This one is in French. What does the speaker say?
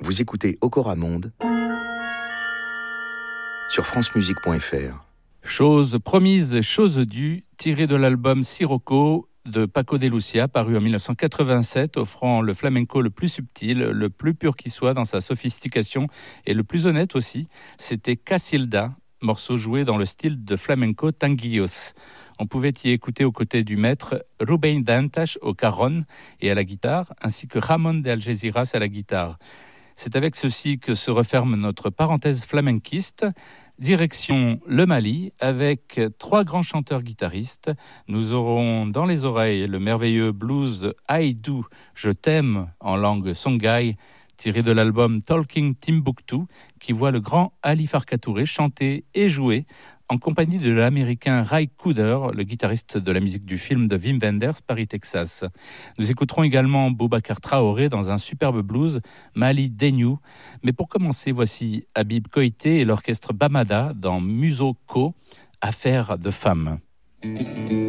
Vous écoutez Okora Monde sur francemusique.fr. Chose promise, chose due, tiré de l'album Sirocco de Paco de Lucia, paru en 1987, offrant le flamenco le plus subtil, le plus pur qui soit dans sa sophistication et le plus honnête aussi, c'était Casilda, morceau joué dans le style de flamenco tanguillos. On pouvait y écouter aux côtés du maître Rubén Dantas au carron et à la guitare, ainsi que Ramon de Algeciras à la guitare. C'est avec ceci que se referme notre parenthèse flamenquiste. Direction le Mali, avec 3 grands chanteurs-guitaristes. Nous aurons dans les oreilles le merveilleux blues Aïdou, je t'aime en langue songhai, tiré de l'album Talking Timbuktu, qui voit le grand Ali Farka Touré chanter et jouer en compagnie de l'américain Ray Cooder, le guitariste de la musique du film de Wim Wenders, Paris, Texas. Nous écouterons également Boubacar Traoré dans un superbe blues, Mali Denyou. Mais pour commencer, voici Habib Koité et l'orchestre Bamada dans Musoko, Affaire de femmes.